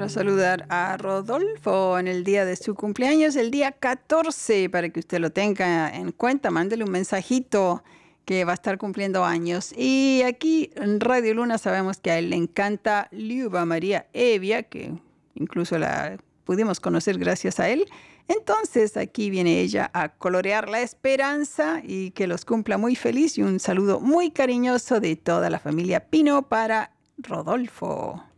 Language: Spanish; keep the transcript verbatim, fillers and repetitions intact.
para saludar a Rodolfo en el día de su cumpleaños, el día catorce, para que usted lo tenga en cuenta. Mándele un mensajito que va a estar cumpliendo años. Y aquí en Radio Luna sabemos que a él le encanta Liuba María Evia, que incluso la pudimos conocer gracias a él. Entonces aquí viene ella a colorear la esperanza y que los cumpla muy feliz, y un saludo muy cariñoso de toda la familia Pino para Rodolfo.